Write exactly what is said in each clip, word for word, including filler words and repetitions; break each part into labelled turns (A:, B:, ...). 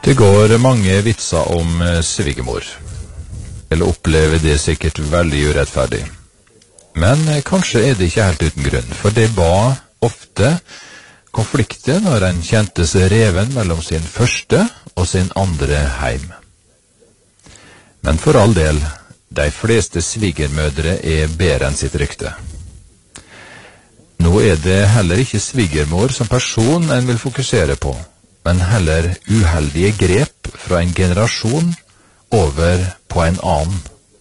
A: Det går mange vitser om svigermor. Eller opplever det sikkert veldig urettferdig. Men kanskje er det ikke helt uten grunn, for det var ofte konflikter når en kjente seg reven mellom sin første og sin andre heim. Men for all del, de fleste svigermødre er bedre enn sitt rykte. Nå er det heller ikke svigermor som person en vil fokusere på, men heller uheldige grep fra en generasjon over på en annen.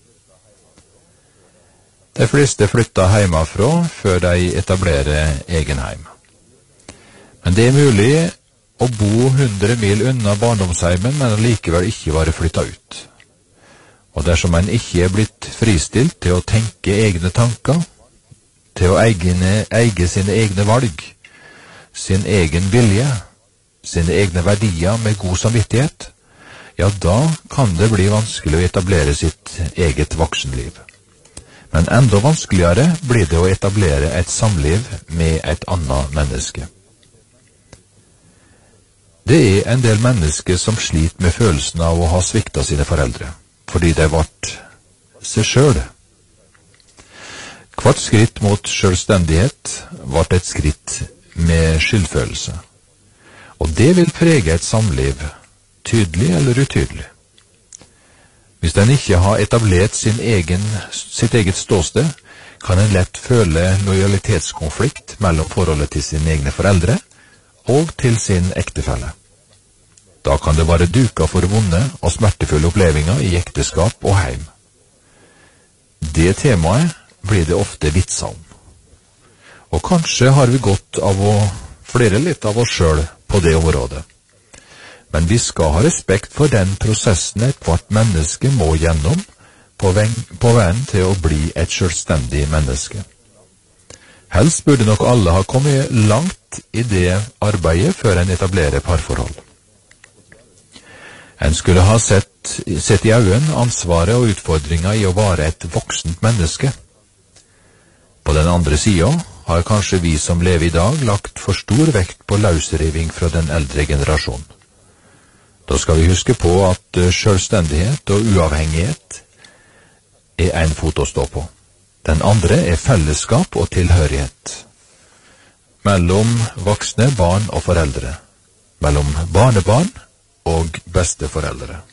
A: De fleste flytter hjemmefra før de etablerer egen heim. Men det er mulig å bo hundre mil unna barndomsheimen, men likevel ikke være flyttet ut. Og dersom en ikke er blitt fristilt til å tenke egne tanker, til å egne, eie sine egne valg, sin egen vilje, sine egne verdier med god samvittighet, ja, da kan det bli vanskelig å etablere sitt eget voksenliv. Men enda vanskeligere blir det å etablere et samliv med et annet menneske. Det er en del mennesker som sliter med følelsen av å ha sviktet sine foreldre, fordi de ble seg selv. Hvert skritt mot selvstendighet ble et skritt med skyldfølelse. Og det vil prege et samliv, tydelig eller utydelig. Hvis en ikke har etablert sin egen, sitt eget ståsted, kan en lett føle lojalitetskonflikt mellom forholdet til sine egne foreldre og til sin ektefelle. Da kan det være duket for vonde og smertefulle opplevelser i ekteskap og heim. Det temaet blir det ofte vitser om. Og kanskje har vi godt av å flere litt av oss selv på det området. Men vi skal ha respekt for den prosessen et hvert menneske må gjennom på veien til å bli et selvstendig menneske. Helst burde nok alle ha kommet langt i det arbeidet før en etablerer parforhold. En skulle ha sett, sett i øynene ansvaret og utfordringen i å være et voksent menneske. På den andre siden har kanskje vi som lever i dag lagt for stor vekt på løsriving fra den eldre generasjonen. Da skal vi huske på at selvstendighet og uavhengighet er en fot å stå på. Den andre er fellesskap og tilhørighet. Mellom voksne, barn og foreldre. Mellom barnebarn og besteforeldre.